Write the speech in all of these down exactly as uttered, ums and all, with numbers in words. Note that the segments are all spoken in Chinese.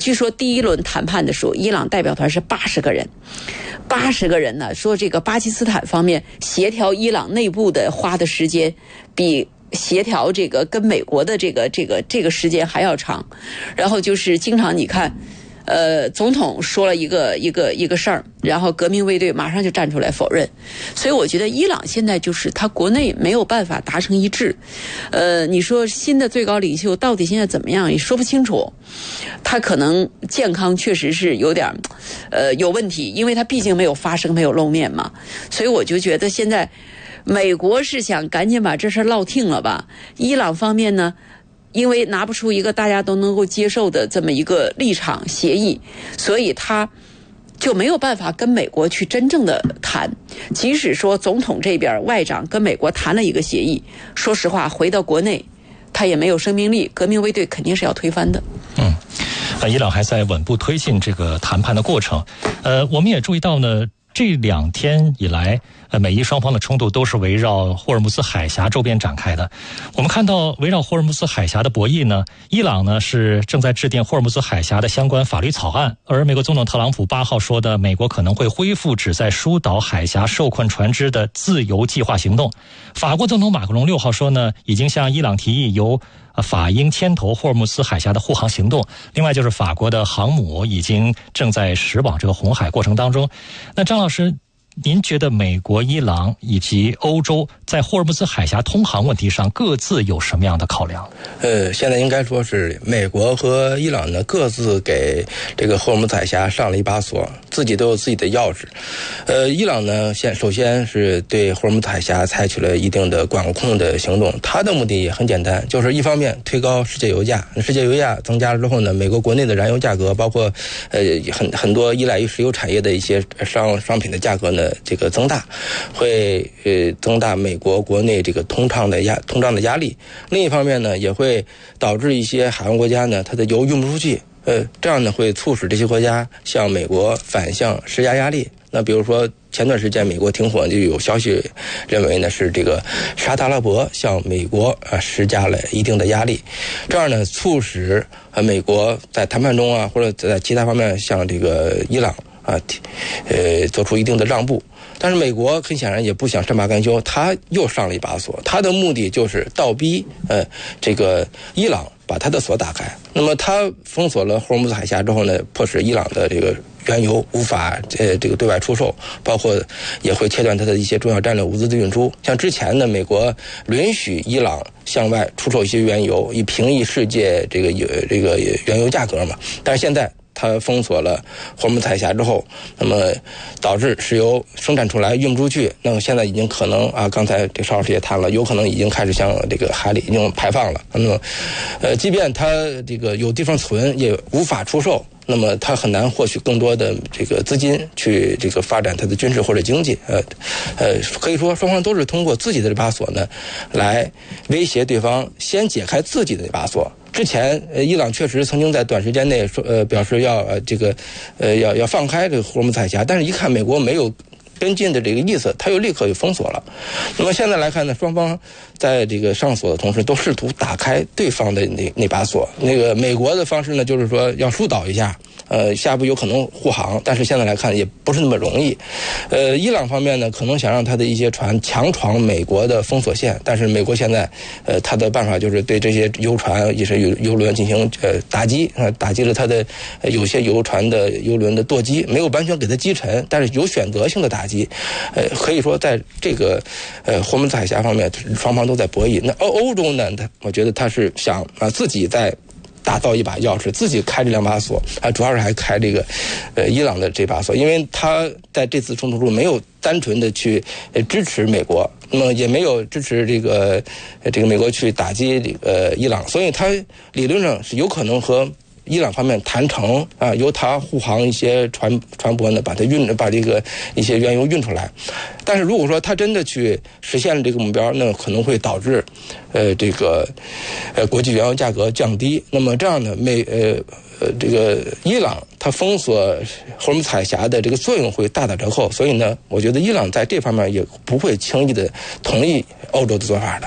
据说第一轮谈判的时候，伊朗代表团是八十个人，八十个人呢，说这个巴基斯坦方面协调伊朗内部的花的时间比协调这个跟美国的这个这个这个时间还要长。然后就是经常你看呃，总统说了一个一个一个事儿，然后革命卫队马上就站出来否认。所以我觉得伊朗现在就是他国内没有办法达成一致。呃，你说新的最高领袖到底现在怎么样也说不清楚。他可能健康确实是有点呃有问题，因为他毕竟没有发声，没有露面嘛。所以我就觉得现在美国是想赶紧把这事落定了吧。伊朗方面呢，因为拿不出一个大家都能够接受的这么一个立场协议，所以他就没有办法跟美国去真正的谈。即使说总统这边外长跟美国谈了一个协议，说实话回到国内他也没有生命力，革命卫队肯定是要推翻的。 嗯，呃，伊朗还在稳步推进这个谈判的过程。呃，我们也注意到呢，这两天以来，呃，美伊双方的冲突都是围绕霍尔木兹海峡周边展开的。我们看到，围绕霍尔木兹海峡的博弈呢，伊朗呢是正在制定霍尔木兹海峡的相关法律草案，而美国总统特朗普八号说的，美国可能会恢复旨在疏导海峡受困船只的自由计划行动。法国总统马克龙六号说呢，已经向伊朗提议由法英牵头霍尔木兹海峡的护航行动。另外就是法国的航母已经正在驶往这个红海过程当中。那张老师，您觉得美国、伊朗以及欧洲在霍尔木兹海峡通航问题上各自有什么样的考量？ 呃，现在应该说是美国和伊朗呢各自给这个霍尔木兹海峡上了一把锁，自己都有自己的钥匙。呃，伊朗呢先首先是对霍尔木兹海峡采取了一定的管控的行动，它的目的也很简单，就是一方面推高世界油价，世界油价增加了之后呢，美国国内的燃油价格，包括呃很很多依赖于石油产业的一些商商品的价格呢这个增大，会呃增大美国国内这个通胀的压通胀的压力。另一方面呢，也会导致一些海湾国家呢，它的油运不出去，呃，这样呢会促使这些国家向美国反向施加压力。那比如说前段时间美国停火，就有消息认为呢是这个沙特阿拉伯向美国啊施加了一定的压力，这样呢促使呃美国在谈判中啊或者在其他方面向这个伊朗啊呃做出一定的让步。但是美国很显然也不想善罢甘休，他又上了一把锁，他的目的就是倒逼呃这个伊朗把他的锁打开。那么他封锁了霍尔木兹海峡之后呢，迫使伊朗的这个原油无法呃这个对外出售，包括也会切断它的一些重要战略物资的运输。像之前呢，美国允许伊朗向外出售一些原油，以平抑世界这个这个原油价格嘛。但是现在它封锁了霍尔木兹海峡之后，那么导致石油生产出来运不出去，那么现在已经可能啊，刚才这邵老师也谈了，有可能已经开始向这个海里已经排放了。那么，呃，即便它这个有地方存，也无法出售。那么它很难获取更多的这个资金去这个发展它的军事或者经济，呃，呃，可以说双方都是通过自己的这把锁呢，来威胁对方先解开自己的这把锁。之前，呃，伊朗确实曾经在短时间内说，呃，表示要呃这个，呃，要要放开这个霍尔木兹海峡，但是一看美国没有跟进的这个意思，他又立刻就封锁了。那么现在来看呢，双方在这个上锁的同时，都试图打开对方的那那把锁。那个美国的方式呢，就是说要疏导一下，呃，下一步有可能护航，但是现在来看也不是那么容易。呃，伊朗方面呢，可能想让他的一些船强闯美国的封锁线，但是美国现在，呃，他的办法就是对这些游船也是游游轮进行呃打击啊、呃，打击了他的、呃、有些游船的游轮的舵机，没有完全给他击沉，但是有选择性的打击。呃，可以说在这个呃霍尔木兹海峡方面，双方都在博弈。那欧欧洲呢，他我觉得他是想啊、呃、自己在打造一把钥匙，自己开这两把锁，啊，主要是还开这个，呃，伊朗的这把锁，因为他在这次冲突中没有单纯的去呃支持美国，那么也没有支持这个呃这个美国去打击这个伊朗，所以他理论上是有可能和伊朗方面谈成啊，由他护航一些船船舶呢，把它运把这个一些原油运出来。但是如果说他真的去实现了这个目标，那可能会导致呃这个呃国际原油价格降低。那么这样呢，美呃呃这个伊朗它封锁霍尔木兹海峡的这个作用会大打折扣。所以呢，我觉得伊朗在这方面也不会轻易的同意欧洲的做法的。 嗯，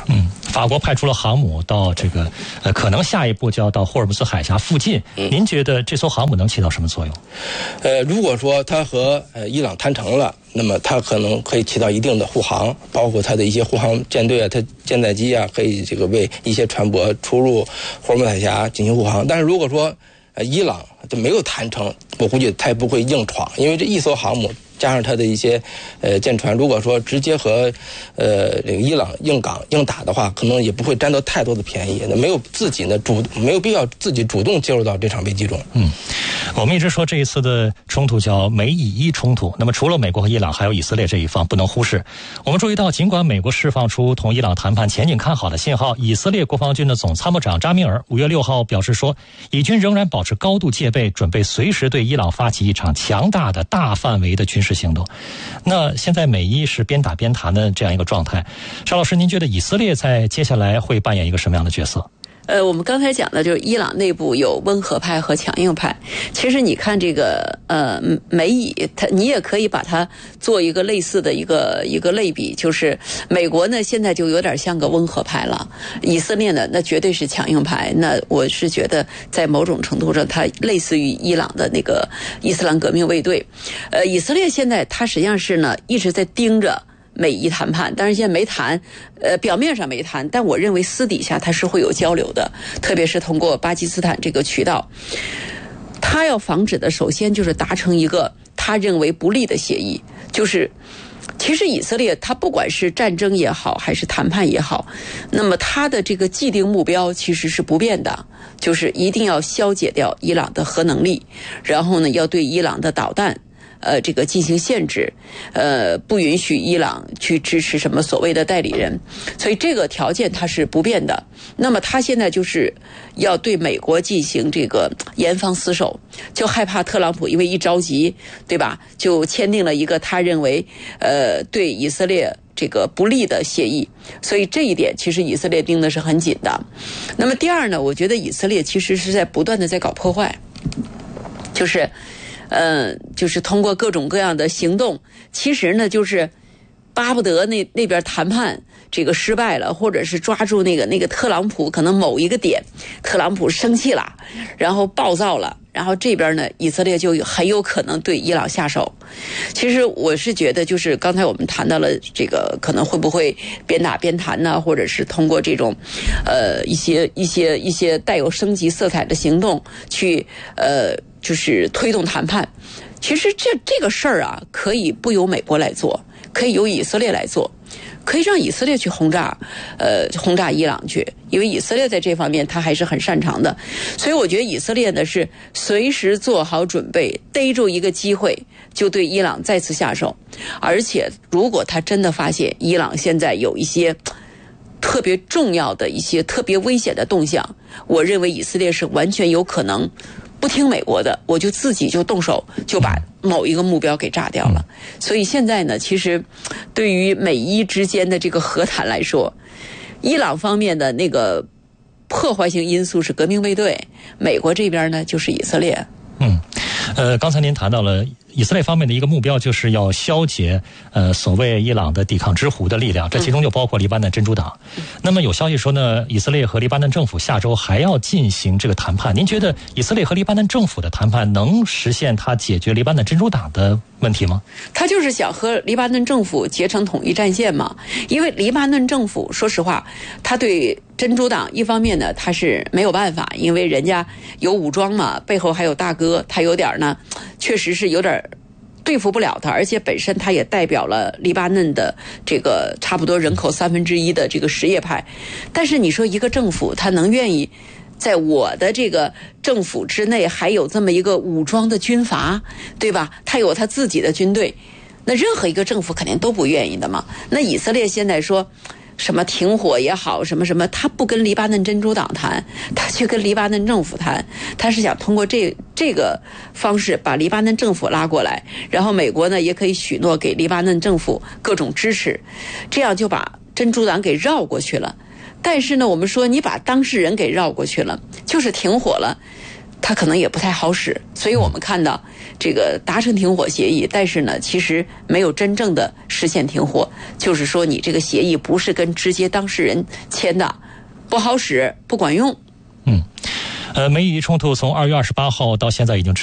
法国派出了航母到这个呃，可能下一步就要到霍尔木兹海峡附近。嗯、您觉得这艘航母能起到什么作用？ 呃，如果说它和呃伊朗谈成了，那么它可能可以起到一定的护航，包括它的一些护航舰队啊，它舰载机啊，可以这个为一些船舶出入霍尔木兹海峡进行护航。但是如果说呃伊朗就没有谈成，我估计它也不会硬闯，因为这一艘航母加上它的一些呃舰船，如果说直接和呃这个伊朗硬刚硬打的话，可能也不会占到太多的便宜。那没有自己呢主没有必要自己主动介入到这场危机中。 嗯，我们一直说这一次的冲突叫美以伊冲突，那么除了美国和伊朗，还有以色列这一方不能忽视。我们注意到，尽管美国释放出同伊朗谈判前景看好的信号，以色列国防军的总参谋长扎米尔五月六号表示说，以军仍然保持高度戒备，准备随时对伊朗发起一场强大的大范围的军事行动。那现在美伊是边打边谈的这样一个状态，邵老师，您觉得以色列在接下来会扮演一个什么样的角色？ 呃，我们刚才讲的就是伊朗内部有温和派和强硬派。其实你看这个呃美以，它你也可以把它做一个类似的一个一个类比，就是美国呢现在就有点像个温和派了，以色列呢那绝对是强硬派。那我是觉得在某种程度上，它类似于伊朗的那个伊斯兰革命卫队。呃，以色列现在它实际上是呢一直在盯着美伊谈判，但是现在没谈，呃，表面上没谈，但我认为私底下它是会有交流的，特别是通过巴基斯坦这个渠道。他要防止的，首先就是达成一个他认为不利的协议，就是其实以色列他不管是战争也好，还是谈判也好，那么他的这个既定目标其实是不变的，就是一定要消解掉伊朗的核能力，然后呢，要对伊朗的导弹呃，这个进行限制，呃，不允许伊朗去支持什么所谓的代理人，所以这个条件它是不变的。那么他现在就是要对美国进行这个严防死守，就害怕特朗普因为一着急，对吧，就签订了一个他认为呃对以色列这个不利的协议，所以这一点其实以色列盯的是很紧的。那么第二呢，我觉得以色列其实是在不断的在搞破坏，就是呃，就是通过各种各样的行动，其实呢，就是巴不得那那边谈判这个失败了，或者是抓住那个那个特朗普可能某一个点，特朗普生气了，然后暴躁了，然后这边呢，以色列就很有可能对伊朗下手。其实我是觉得，就是刚才我们谈到了这个可能会不会边打边谈呢，或者是通过这种呃一些一些一些带有升级色彩的行动去呃。就是推动谈判。其实这这个事儿啊，可以不由美国来做，可以由以色列来做，可以让以色列去轰炸，呃，轰炸伊朗去，因为以色列在这方面他还是很擅长的。所以我觉得以色列呢是随时做好准备，逮住一个机会就对伊朗再次下手。而且如果他真的发现伊朗现在有一些特别重要的一些特别危险的动向，我认为以色列是完全有可能不听美国的，我就自己就动手，就把某一个目标给炸掉了。所以现在呢，其实对于美伊之间的这个和谈来说，伊朗方面的那个破坏性因素是革命卫队，美国这边呢就是以色列。 嗯，呃，刚才您谈到了以色列方面的一个目标，就是要消解呃所谓伊朗的抵抗之狐的力量，这其中就包括黎巴嫩真主党。嗯、那么有消息说呢，以色列和黎巴嫩政府下周还要进行这个谈判。您觉得以色列和黎巴嫩政府的谈判能实现它解决黎巴嫩真主党的问题吗？ 他就是想和黎巴嫩政府结成统一战线嘛。因为黎巴嫩政府说实话，他对真主党一方面呢他是没有办法，因为人家有武装嘛，背后还有大哥，他有点呢确实是有点对付不了他，而且本身他也代表了黎巴嫩的这个差不多人口三分之一的这个什叶派。但是你说一个政府他能愿意在我的这个政府之内还有这么一个武装的军阀，对吧？他有他自己的军队，那任何一个政府肯定都不愿意的嘛。那以色列现在说什么停火也好，什么什么，他不跟黎巴嫩真主党谈，他去跟黎巴嫩政府谈，他是想通过这这个方式把黎巴嫩政府拉过来，然后美国呢也可以许诺给黎巴嫩政府各种支持，这样就把真主党给绕过去了。但是呢，我们说你把当事人给绕过去了，就是停火了， 它可能也不太好使。所以我们看到这个达成停火协议，但是呢，其实没有真正的实现停火，就是说你这个协议不是跟直接当事人签的，不好使，不管用。 嗯，呃，美以冲突从二月二十八号到现在已经